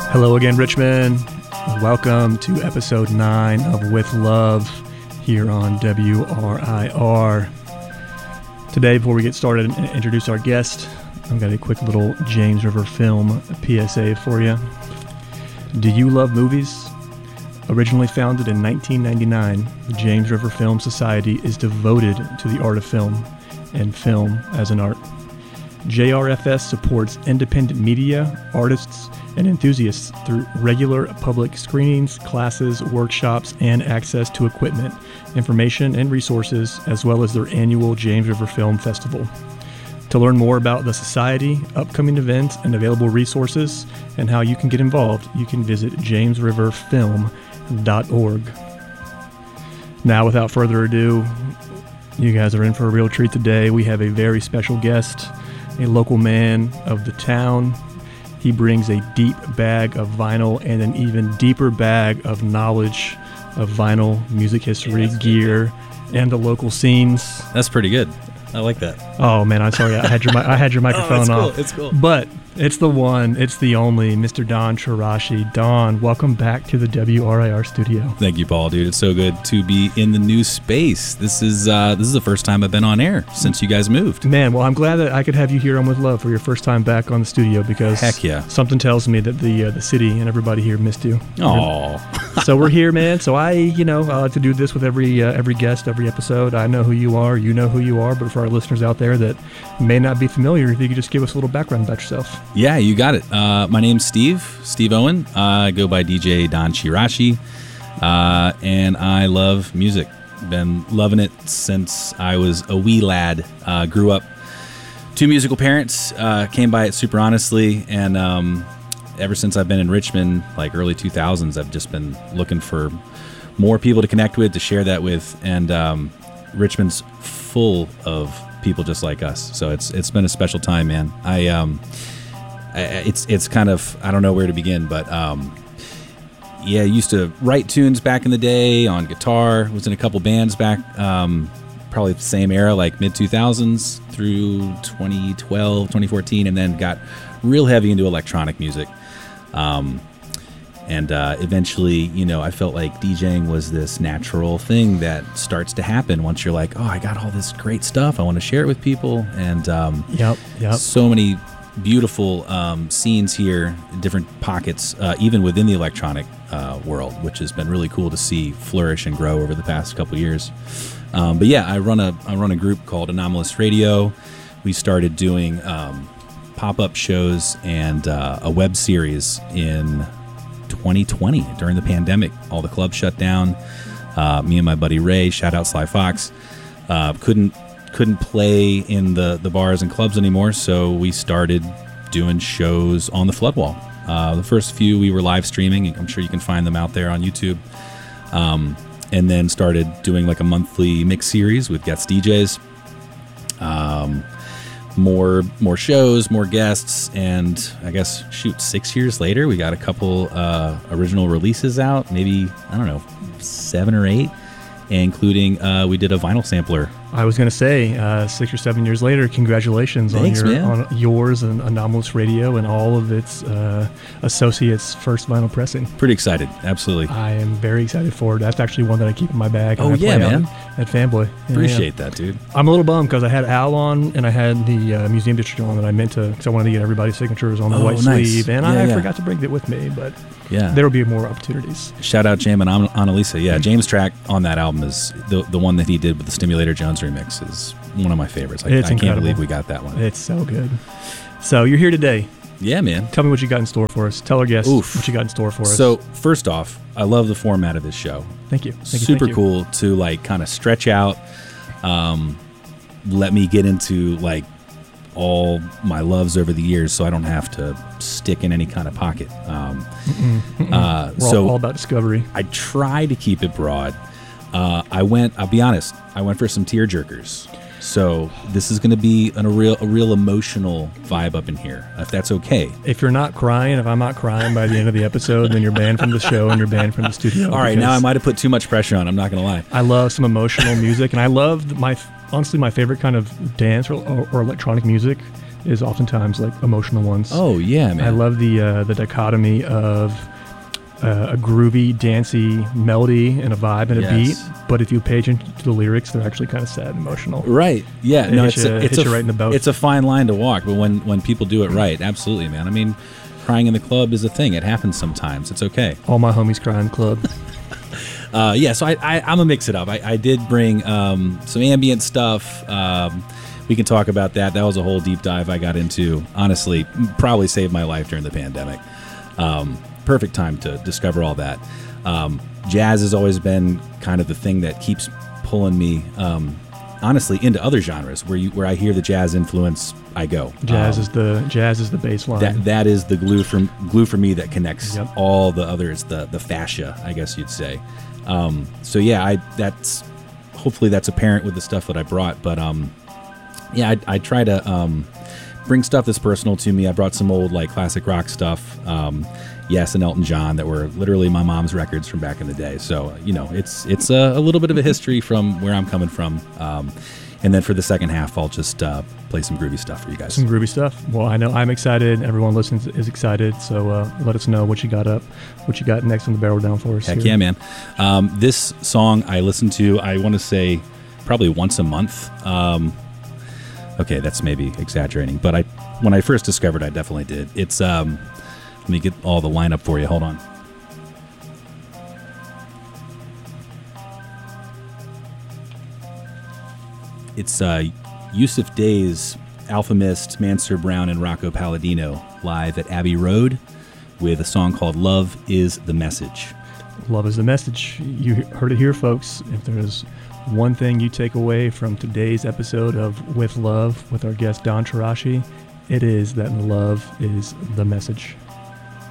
Hello again, Richmond. Welcome to episode 9 of With Love here on WRIR. Today, before we get started and introduce our guest, I've got a quick little James River Film PSA for you. Do you love movies? Originally founded in 1999, the James River Film Society is devoted to the art of film and film as an art. JRFS supports independent media, artists, and enthusiasts through regular public screenings, classes, workshops, and access to equipment, information, and resources, as well as their annual James River Film Festival. To learn more about the Society, upcoming events, and available resources, and how you can get involved, you can visit jamesriverfilm.org. Now, without further ado, you guys are in for a real treat today. We have a very special guest, a local man of the town. He brings a deep bag of vinyl and an even deeper bag of knowledge of vinyl, music history, gear, and the local scenes. That's pretty good. I like that. Oh man, I'm sorry. I had your microphone off. It's cool. But it's the one, it's the only, Mr. Don Chirashi. Don, welcome back to the WRIR studio. Thank you, Paul, dude. It's so good to be in the new space. This is the first time I've been on air since you guys moved. Man, well, I'm glad that I could have you here on With Love for your first time back on the studio, because heck yeah, something tells me that the city and everybody here missed you. Oh. So we're here, man. So I like to do this with every guest, every episode. I know who you are, you know who you are, but for our listeners out there that may not be familiar, if you could just give us a little background about yourself. Yeah, you got it. My name's Steve Owen. I go by DJ Don Chirashi, and I love music. Been loving it since I was a wee lad. Grew up, 2 musical parents, came by it super honestly, and ever since I've been in Richmond, like early 2000s, I've just been looking for more people to connect with, to share that with, and Richmond's full of people just like us. So it's been a special time, man. It's kind of, I don't know where to begin, but I used to write tunes back in the day on guitar. Was in a couple bands back, probably the same era, like mid 2000s through 2012, 2014, and then got real heavy into electronic music. And eventually, I felt like DJing was this natural thing that starts to happen once you're like, oh, I got all this great stuff, I want to share it with people. And yep. So many beautiful scenes here, different pockets, even within the electronic world, which has been really cool to see flourish and grow over the past couple of years. But yeah, I run a group called Anomalous Radio. We started doing pop-up shows and a web series in 2020 during the pandemic. All the clubs shut down. Me and my buddy Ray, shout out Sly Fox, couldn't play in the bars and clubs anymore, so we started doing shows on the Floodwall. The first few we were live streaming. I'm sure you can find them out there on YouTube. And then started doing like a monthly mix series with guest DJs. More shows, more guests, and I guess 6 years later we got a couple original releases out, maybe, I don't know, 7 or 8, including we did a vinyl sampler. I was going to say 6 or 7 years later, congratulations. Thanks, on yours and Anomalous Radio and all of its associates' first vinyl pressing. Pretty excited, absolutely. I am very excited for it. That's actually one that I keep in my bag. Oh, yeah, man. At Fanboy. Appreciate that, dude. I'm a little bummed because I had Al on and I had the Museum District on that I meant to, because I wanted to get everybody's signatures on the white sleeve, and I forgot to bring it with me, but there will be more opportunities. Shout out Jam and Annalisa. Yeah, James' track on that album is the one that he did with the Stimulator Jones remix is one of my favorites. I can't believe we got that one. It's so good. So you're here today. Yeah, man. Tell me what you got in store for us. Tell our guests what you got in store for us. So first off, I love the format of this show. Thank you. Super cool to like kind of stretch out. Let me get into like all my loves over the years, so I don't have to stick in any kind of pocket. We're all about discovery. I try to keep it broad. I'll be honest, I went for some tearjerkers. So this is going to be a real emotional vibe up in here, if that's okay. If you're not crying, if I'm not crying by the end of the episode, then you're banned from the show and you're banned from the studio. All right, now I might have put too much pressure on. I'm not going to lie. I love some emotional music, and I love honestly my favorite kind of dance or electronic music is oftentimes like emotional ones. Oh yeah, man. I love the dichotomy of a groovy, dancey melody and a vibe and a beat. But if you pay attention to the lyrics, they're actually kind of sad and emotional. Right. Yeah. It hits you right in the boat. It's a fine line to walk, but when people do it right, absolutely, man. I mean, crying in the club is a thing. It happens sometimes. It's okay. All my homies cry in the club. So I'm gonna mix it up. I did bring some ambient stuff. We can talk about that. That was a whole deep dive I got into. Honestly, probably saved my life during the pandemic. Perfect time to discover all that. Jazz has always been kind of the thing that keeps pulling me, honestly, into other genres. Where I hear the jazz influence, I go. Jazz is the baseline. That is the glue for me that connects all the others. The fascia, I guess you'd say. That's hopefully that's apparent with the stuff that I brought. But I try to bring stuff that's personal to me. I brought some old like classic rock stuff. Yes, and Elton John that were literally my mom's records from back in the day. So, it's a little bit of a history from where I'm coming from. And then for the second half, I'll just play some groovy stuff for you guys. Some groovy stuff. Well, I know I'm excited. Everyone listening is excited. So let us know what you got next on the barrel down for us. Heck yeah, man. This song I listen to, I want to say probably once a month. Okay, that's maybe exaggerating. But when I first discovered, I definitely did. It's... Let me get all the lineup for you. Hold on. It's Yusuf Day's Alpha Mist, Mansur Brown, and Rocco Palladino live at Abbey Road with a song called Love is the Message. Love is the message. You heard it here, folks. If there's one thing you take away from today's episode of With Love with our guest Don Chirashi, it is that love is the message.